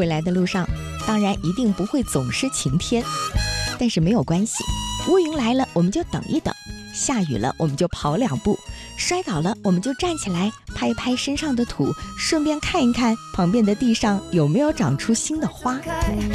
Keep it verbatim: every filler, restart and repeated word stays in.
回来的路上，当然一定不会总是晴天，但是没有关系，乌云来了我们就等一等，下雨了我们就跑两步，摔倒了我们就站起来拍一拍身上的土，顺便看一看旁边的地上有没有长出新的花。